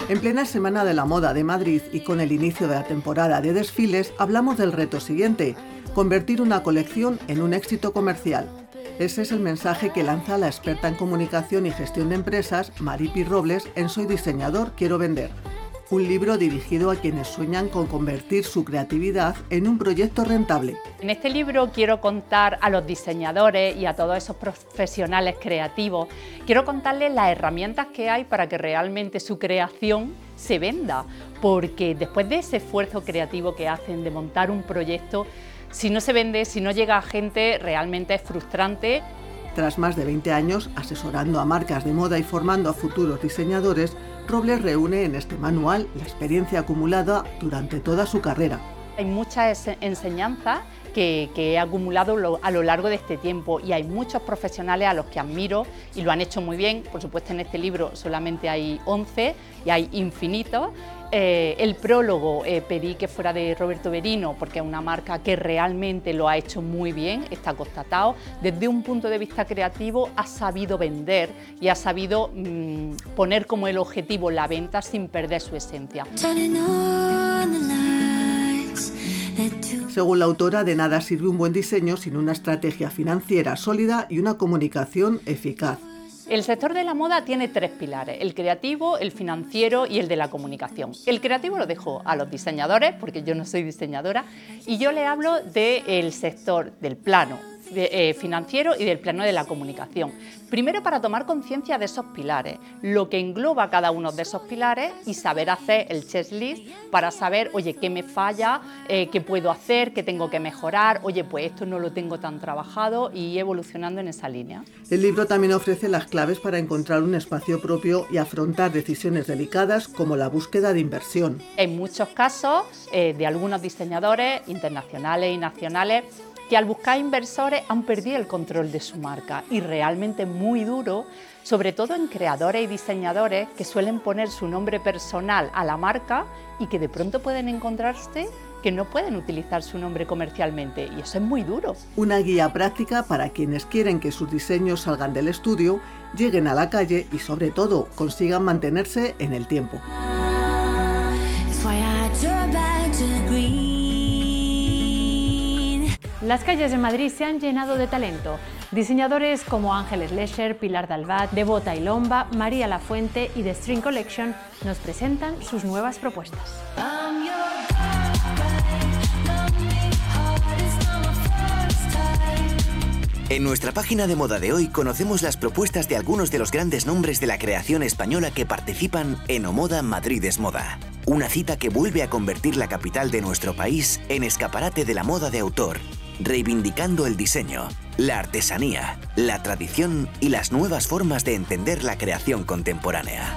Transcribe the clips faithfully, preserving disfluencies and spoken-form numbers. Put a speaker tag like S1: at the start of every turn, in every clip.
S1: En plena Semana de la Moda de Madrid y con el inicio de la temporada de desfiles, hablamos del reto siguiente: convertir una colección en un éxito comercial. Ese es el mensaje que lanza la experta en comunicación y gestión de empresas, Maripi Robles, en Soy Diseñador, Quiero Vender. Un libro dirigido a quienes sueñan con convertir su creatividad en un proyecto rentable.
S2: En este libro quiero contar a los diseñadores y a todos esos profesionales creativos, quiero contarles las herramientas que hay para que realmente su creación se venda, porque después de ese esfuerzo creativo que hacen de montar un proyecto, si no se vende, si no llega a gente, realmente es frustrante.
S1: Tras más de veinte años asesorando a marcas de moda y formando a futuros diseñadores, Robles reúne en este manual la experiencia acumulada durante toda su carrera.
S2: Hay muchas enseñanzas que, que he acumulado lo, a lo largo de este tiempo, y hay muchos profesionales a los que admiro y lo han hecho muy bien. Por supuesto, en este libro solamente hay once y hay infinitos. Eh, el prólogo eh, pedí que fuera de Roberto Berino porque es una marca que realmente lo ha hecho muy bien, está constatado. Desde un punto de vista creativo ha sabido vender y ha sabido mmm, poner como el objetivo la venta sin perder su esencia.
S1: Según la autora, de nada sirve un buen diseño sin una estrategia financiera sólida y una comunicación eficaz.
S2: El sector de la moda tiene tres pilares: el creativo, el financiero y el de la comunicación. El creativo lo dejo a los diseñadores, porque yo no soy diseñadora, y yo le hablo del sector del plano de, eh, financiero y del plano de la comunicación. Primero, para tomar conciencia de esos pilares, lo que engloba cada uno de esos pilares, y saber hacer el checklist para saber, oye, qué me falla, eh, qué puedo hacer, qué tengo que mejorar, oye, pues esto no lo tengo tan trabajado, y ir evolucionando en esa línea.
S1: El libro también ofrece las claves para encontrar un espacio propio y afrontar decisiones delicadas como la búsqueda de inversión.
S2: En muchos casos eh, de algunos diseñadores internacionales y nacionales que al buscar inversores han perdido el control de su marca, y realmente muy duro, sobre todo en creadores y diseñadores que suelen poner su nombre personal a la marca y que de pronto pueden encontrarse que no pueden utilizar su nombre comercialmente, y eso es muy duro.
S1: Una guía práctica para quienes quieren que sus diseños salgan del estudio, lleguen a la calle y sobre todo consigan mantenerse en el tiempo.
S3: Las calles de Madrid se han llenado de talento. Diseñadores como Ángeles Lesher, Pilar Dalbat, Devota y Lomba, María Lafuente y The String Collection nos presentan sus nuevas propuestas.
S4: En nuestra página de moda de hoy conocemos las propuestas de algunos de los grandes nombres de la creación española que participan en Omoda Madrid es Moda. Una cita que vuelve a convertir la capital de nuestro país en escaparate de la moda de autor, reivindicando el diseño, la artesanía, la tradición y las nuevas formas de entender la creación contemporánea.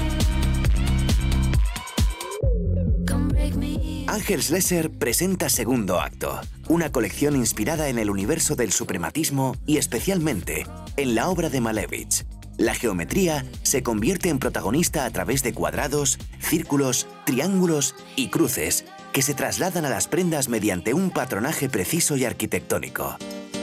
S4: Ángeles Lesher presenta Segundo Acto, una colección inspirada en el universo del suprematismo y especialmente en la obra de Malevich. La geometría se convierte en protagonista a través de cuadrados, círculos, triángulos y cruces que se trasladan a las prendas mediante un patronaje preciso y arquitectónico.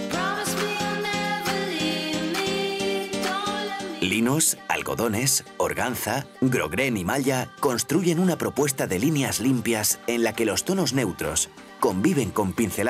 S4: Linos, algodones, organza, grosgrain y malla construyen una propuesta de líneas limpias en la que los tonos neutros conviven con pinceladas